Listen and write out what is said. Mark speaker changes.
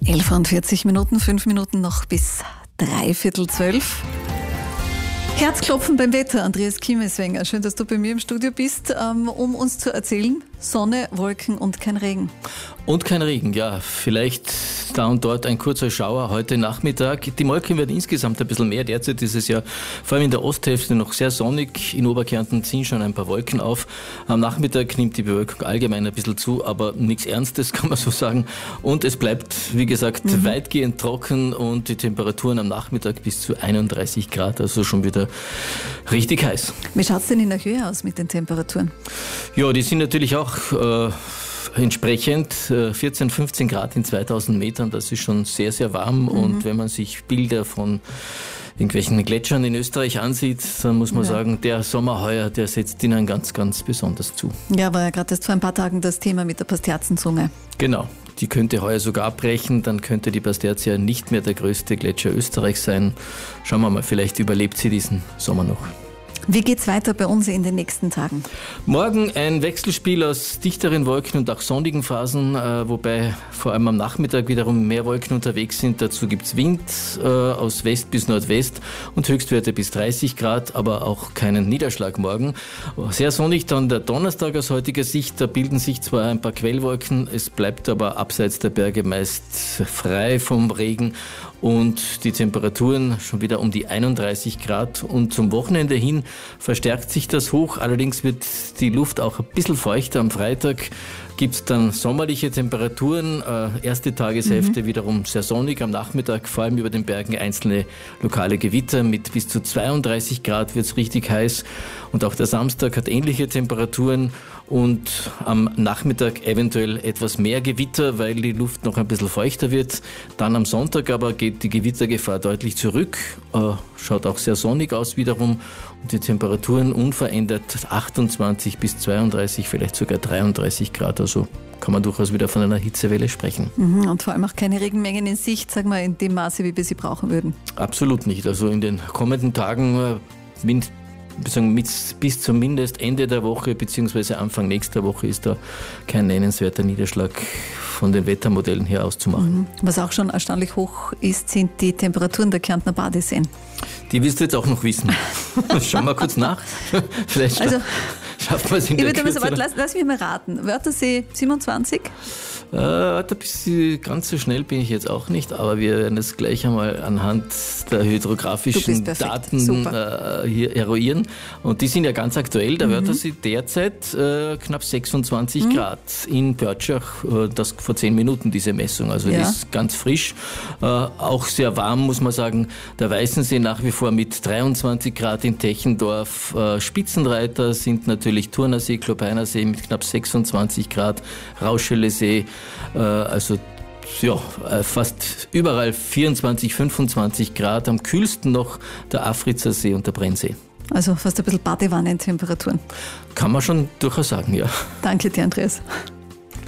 Speaker 1: 11:40, 5 Minuten noch bis 11:45. Herzklopfen beim Wetter, Andreas Kiemeswenger. Schön, dass du bei mir im Studio bist, um uns zu erzählen, Sonne, Wolken und kein Regen.
Speaker 2: Und kein Regen, ja. Vielleicht da und dort ein kurzer Schauer heute Nachmittag. Die Wolken werden insgesamt ein bisschen mehr. Derzeit ist es ja vor allem in der Osthälfte noch sehr sonnig. In Oberkärnten ziehen schon ein paar Wolken auf. Am Nachmittag nimmt die Bewölkung allgemein ein bisschen zu, aber nichts Ernstes, kann man so sagen. Und es bleibt, wie gesagt, weitgehend trocken und die Temperaturen am Nachmittag bis zu 31 Grad, also schon wieder richtig heiß.
Speaker 1: Wie schaut es denn in der Höhe aus mit den Temperaturen?
Speaker 2: Ja, die sind natürlich auch entsprechend 14, 15 Grad in 2000 Metern. Das ist schon sehr, sehr warm. Und wenn man sich Bilder von irgendwelchen Gletschern in Österreich ansieht, dann muss man sagen, der Sommer heuer, der setzt ihnen ganz, ganz besonders zu. Ja,
Speaker 1: war ja gerade erst vor ein paar Tagen das Thema mit der Pasterzenzunge.
Speaker 2: Genau. Die könnte heuer sogar abbrechen, dann könnte die Pasterzia nicht mehr der größte Gletscher Österreichs sein. Schauen wir mal, vielleicht überlebt sie diesen Sommer noch.
Speaker 1: Wie geht's weiter bei uns in den nächsten Tagen?
Speaker 2: Morgen ein Wechselspiel aus dichteren Wolken und auch sonnigen Phasen, wobei vor allem am Nachmittag wiederum mehr Wolken unterwegs sind. Dazu gibt's Wind aus West bis Nordwest und Höchstwerte bis 30 Grad, aber auch keinen Niederschlag morgen. Sehr sonnig dann der Donnerstag aus heutiger Sicht. Da bilden sich zwar ein paar Quellwolken, es bleibt aber abseits der Berge meist frei vom Regen und die Temperaturen schon wieder um die 31 Grad. Und zum Wochenende hin verstärkt sich das Hoch. Allerdings wird die Luft auch ein bisschen feuchter. Am Freitag gibt es dann sommerliche Temperaturen. Erste Tageshälfte wiederum sehr sonnig. Am Nachmittag vor allem über den Bergen einzelne lokale Gewitter. Mit bis zu 32 Grad wird es richtig heiß. Und auch der Samstag hat ähnliche Temperaturen. Und am Nachmittag eventuell etwas mehr Gewitter, weil die Luft noch ein bisschen feuchter wird. Dann am Sonntag aber geht die Gewittergefahr deutlich zurück. Schaut auch sehr sonnig aus wiederum. Und die Temperaturen unverändert 28 bis 32, vielleicht sogar 33 Grad. Also kann man durchaus wieder von einer Hitzewelle sprechen.
Speaker 1: Und vor allem auch keine Regenmengen in Sicht, sagen wir, in dem Maße, wie wir sie brauchen würden.
Speaker 2: Absolut nicht. Also in den kommenden Tagen bis zumindest Ende der Woche bzw. Anfang nächster Woche ist da kein nennenswerter Niederschlag von den Wettermodellen her auszumachen.
Speaker 1: Was auch schon erstaunlich hoch ist, sind die Temperaturen der Kärntner Badeseen.
Speaker 2: Die willst du jetzt auch noch wissen. Schauen wir kurz nach. Vielleicht schafft man es in der Kürze.
Speaker 1: Lass mich mal raten. Wörthersee 27?
Speaker 2: Ganz so schnell bin ich jetzt auch nicht, aber wir werden es gleich einmal anhand der hydrografischen Daten hier eruieren. Und die sind ja ganz aktuell. Der Wörthersee derzeit knapp 26 Grad in Pörtschach, das vor 10 Minuten diese Messung. Also die ist ganz frisch. Auch sehr warm, muss man sagen. Der Weißensee nach wie vor mit 23 Grad in Techendorf. Spitzenreiter sind natürlich Turnersee, Klopeinersee mit knapp 26 Grad, Rauschelesee. Also fast überall 24, 25 Grad. Am kühlsten noch der Afritzer See und der Brennsee.
Speaker 1: Also fast ein bisschen Badewannentemperaturen.
Speaker 2: Kann man schon durchaus sagen, ja.
Speaker 1: Danke dir, Andreas.